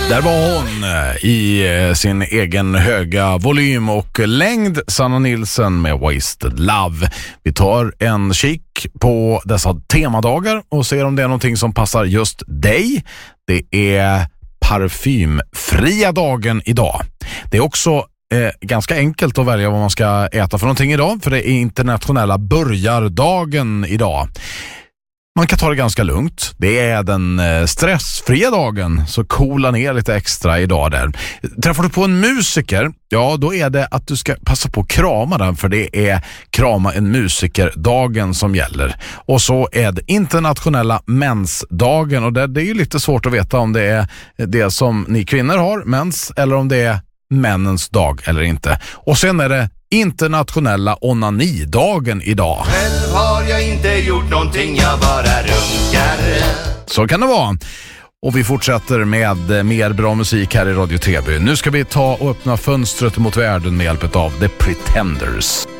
Där var hon i sin egen höga volym och längd, Sanna Nilsson med Wasted Love. Vi tar en kik på dessa temadagar och ser om det är någonting som passar just dig. Det är parfymfria dagen idag. Det är också ganska enkelt att välja vad man ska äta för någonting idag, för det är internationella burgardagen idag. Man kan ta det ganska lugnt. Det är den stressfria dagen, så coola ner lite extra idag där. Träffar du på en musiker, ja då är det att du ska passa på att krama den, för det är krama en musikerdagen som gäller. Och så är det internationella mensdagen, och det är ju lite svårt att veta om det är det som ni kvinnor har, mens, eller om det är männens dag eller inte. Och sen är det internationella onanidagen idag. Själv har jag inte gjort någonting, jag bara runkar. Så kan det vara. Och vi fortsätter med mer bra musik här i Radio Täby. Nu ska vi ta och öppna fönstret mot världen med hjälp av The Pretenders.